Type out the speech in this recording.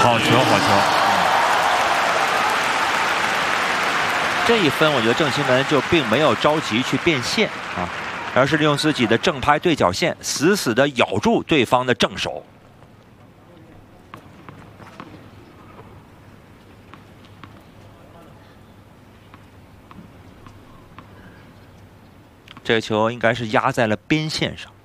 好球，好球！这一分，我觉得郑钦文就并没有着急去变线啊，而是利用自己的正拍对角线，死死地咬住对方的正手。这个球应该是压在了边线上。